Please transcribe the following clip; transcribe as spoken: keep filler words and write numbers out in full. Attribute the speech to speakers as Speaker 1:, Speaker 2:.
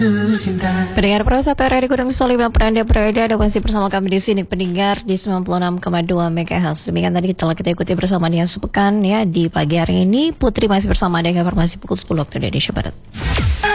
Speaker 1: Pendengar Pro satu R R I Gunung Salima Peranda berada dan masih bersama kami di sini pendengar di sembilan puluh enam koma dua MHz. Demikian tadi telah kita ikuti bersama Nia Sepekan ya di pagi hari ini. Putri masih bersama dengan informasi pukul sepuluh waktu Indonesia Barat.